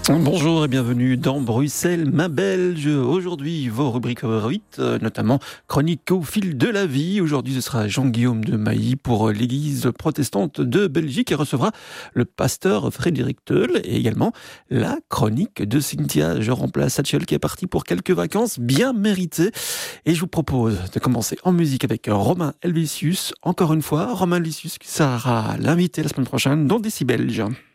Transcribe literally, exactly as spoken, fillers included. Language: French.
Bonjour et bienvenue dans Bruxelles, ma Belge. Aujourd'hui, vos rubriques favorites, notamment chronique au fil de la vie. Aujourd'hui, ce sera Jean-Guillaume de Mailly pour l'église protestante de Belgique et recevra le pasteur Frédéric Teul et également la chronique de Cynthia. Je remplace Satchel qui est parti pour quelques vacances bien méritées. Et je vous propose de commencer en musique avec Romain Helvetius. Encore une fois, Romain Helvetius qui sera l'invité la semaine prochaine dans Décibelge.